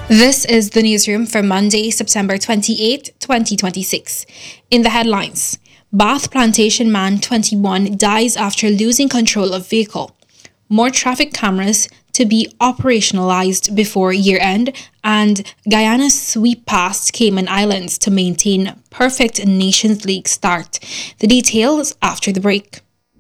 This is the newsroom for Monday, September 28, 2026. In the headlines, Bath Plantation man 21 dies after losing control of vehicle. More traffic cameras to be operationalized before year-end, and Guyana sweep past Cayman Islands to maintain perfect Nations League start. The details after the break.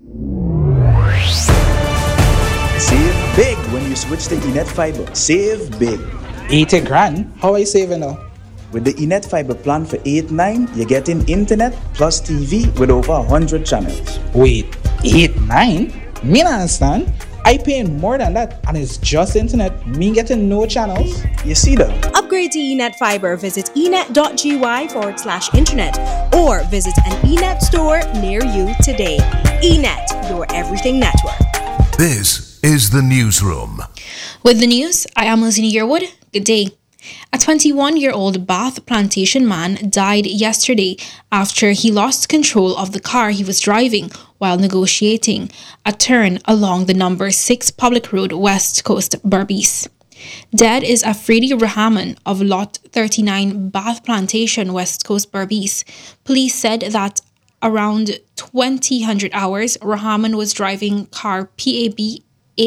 Save big when you switch to Enet Fiber. Save big. 80 grand? How I saving now? With the Enet Fiber plan for 8-9, you're getting internet plus TV with over 100 channels. Wait, 8-9? Me not understand. I paying more than that and it's just internet. Me getting no channels. You see that? Upgrade to Enet Fiber. Visit enet.gy/internet or visit an Enet store near you today. Enet, your everything network. This is the newsroom. With the news, I am Lizzie Yearwood. Good day. A 21-year-old Bath Plantation man died yesterday after he lost control of the car he was driving while negotiating a turn along the number 6 public road West Coast Berbice. Dead is Afridi Rahman of Lot 39 Bath Plantation, West Coast Berbice. Police said that around 2000 hours, Rahman was driving car PAB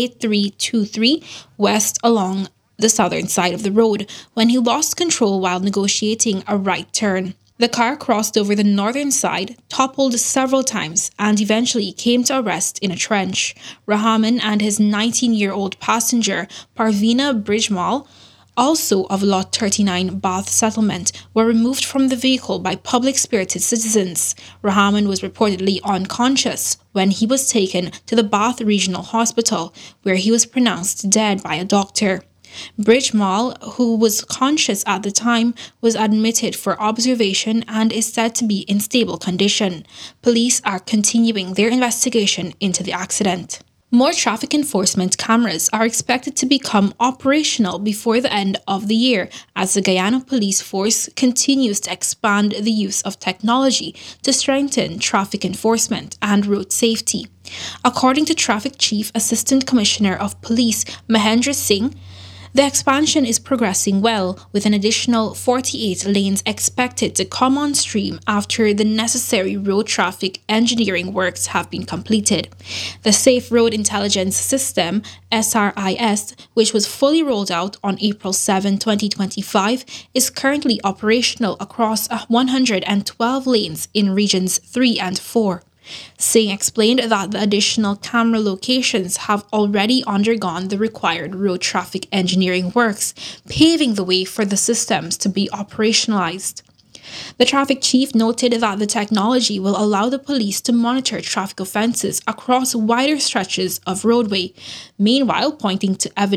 8323 west along the southern side of the road when he lost control while negotiating a right turn. The car crossed over the northern side, toppled several times, and eventually came to a rest in a trench. Rahman and his 19-year-old passenger, Parvina Brijmal, also of Lot 39 Bath Settlement, were removed from the vehicle by public-spirited citizens. Rahman was reportedly unconscious when he was taken to the Bath Regional Hospital, where he was pronounced dead by a doctor. Brijmal, who was conscious at the time, was admitted for observation and is said to be in stable condition. Police are continuing their investigation into the accident. More traffic enforcement cameras are expected to become operational before the end of the year as the Guyana Police Force continues to expand the use of technology to strengthen traffic enforcement and road safety. According to Traffic Chief Assistant Commissioner of Police Mahendra Singh, the expansion is progressing well, with an additional 48 lanes expected to come on stream after the necessary road traffic engineering works have been completed. The Safe Road Intelligence System, SRIS, which was fully rolled out on April 7, 2025, is currently operational across 112 lanes in Regions 3 and 4. Singh explained that the additional camera locations have already undergone the required road traffic engineering works, paving the way for the systems to be operationalized. The traffic chief noted that the technology will allow the police to monitor traffic offences across wider stretches of roadway, meanwhile pointing to evidence